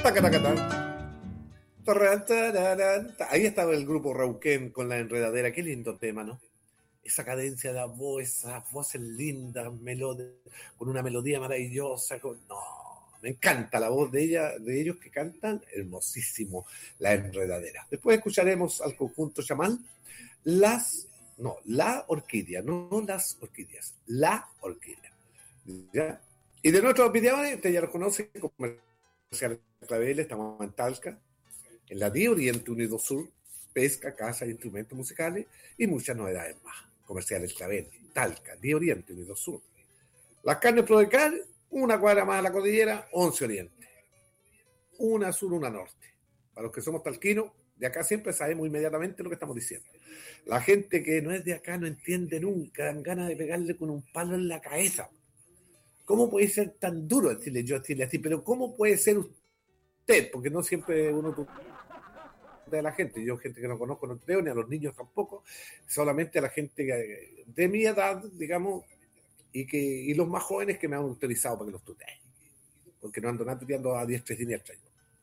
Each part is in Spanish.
Tacatacatán. Tarán, tararán. Ahí estaba el grupo Rauquén con la enredadera. Qué lindo tema, ¿no? Esa cadencia de la voz, esas voces lindas, con una melodía maravillosa. No, me encanta la voz de ellos que cantan, hermosísimo, la enredadera. Después escucharemos al conjunto Chamal, la orquídea, no las orquídeas, la orquídea. ¿Ya? Y de nuestros orquídeas, usted ya los conoce, como Comercial Clavel, estamos en Talca, en la Día Oriente Unido Sur, pesca, caza, instrumentos musicales y muchas novedades más. Comerciales Clavel, Talca, Día Oriente Unido Sur. Las carnes Prodecar, una cuadra más a la cordillera, 11 Oriente. Una sur, una norte. Para los que somos talquinos, de acá siempre sabemos inmediatamente lo que estamos diciendo. La gente que no es de acá no entiende nunca, dan ganas de pegarle con un palo en la cabeza. ¿Cómo puede ser tan duro decirle yo así? Pero ¿cómo puede ser usted? Porque no siempre uno de la gente, yo gente que no conozco no creo, ni a los niños tampoco, solamente a la gente de mi edad, digamos, y los más jóvenes que me han autorizado para que los tutee, porque no ando nada tuteando a diestra y siniestra.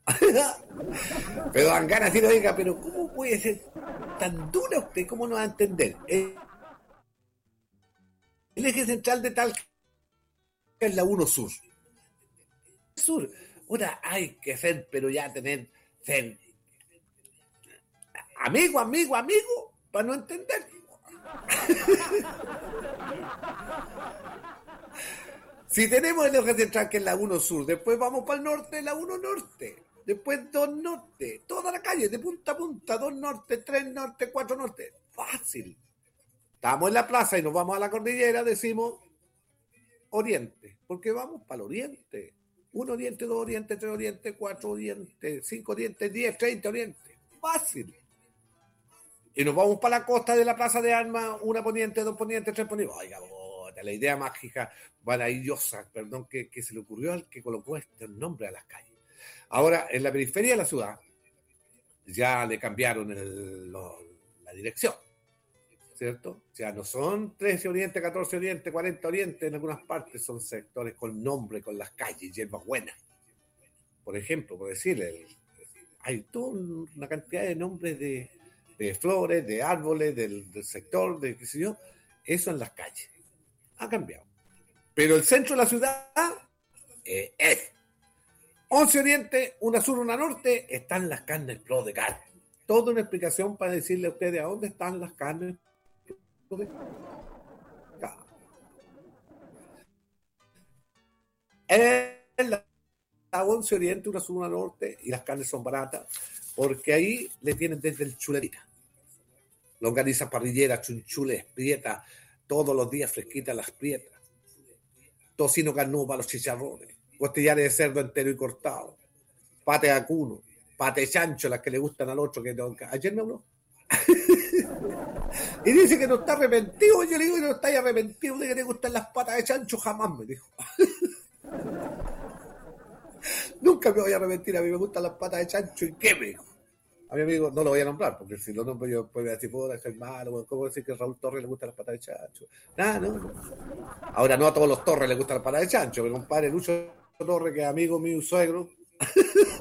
Pero dan ganas de decir, oiga, pero ¿cómo puede ser tan dura usted? ¿Cómo no va a entender? El eje central de Talca es la 1 Sur. Ahora hay que ser, pero ya ser amigo, para no entender. Si tenemos el eje central que es la 1 Sur, después vamos para el norte, la 1 Norte, después 2 Norte, toda la calle, de punta a punta, 2 Norte, 3 Norte, 4 Norte, fácil. Estamos en la plaza y nos vamos a la cordillera, decimos Oriente, porque vamos para el Oriente. 1 Oriente, 2 Oriente, 3 Oriente, 4 Oriente, 5 Oriente, 10, 30 Oriente, fácil. Y nos vamos para la costa de la Plaza de Armas, 1 Poniente, 2 Poniente, 3 Poniente. Oiga, la idea mágica, maravillosa, perdón, que se le ocurrió al que colocó este nombre a las calles. Ahora, en la periferia de la ciudad, ya le cambiaron la dirección, ¿cierto? Ya no son 13 Oriente, 14 Oriente, 40 Oriente, en algunas partes son sectores con nombre, con las calles, hierbas buenas. Por ejemplo, por decirle, hay toda una cantidad de nombres de flores, de árboles, del sector, de qué sé yo, eso en las calles. Ha cambiado. Pero el centro de la ciudad es 11 Oriente, 1 Sur, 1 Norte, están las carnes Prodecar. Toda una explicación para decirle a ustedes a dónde están las carnes Prodecar. En la 11 Oriente, 1 Sur, 1 Norte, y las carnes son baratas, porque ahí le tienen desde el chuletita. Longanizas parrilleras, chunchules, prietas, todos los días fresquitas las prietas. Tocino carnudo para los chicharrones, costillares de cerdo entero y cortado, pate acuno, pate chancho, las que le gustan al otro, que ayer me habló. Y dice que no está arrepentido. Yo le digo que no está arrepentido de que te gustan las patas de chancho, jamás, me dijo. Nunca me voy a arrepentir, a mí me gustan las patas de chancho. ¿Y qué me dijo? A mi amigo no lo voy a nombrar, porque si lo nombro yo después voy a decir, puedo dejar malo, ¿cómo decir que a Raúl Torres le gustan las patas de chancho? No. Ahora no a todos los Torres les gustan las patas de chancho, pero compadre Lucho Torres, que es amigo mío y suegro,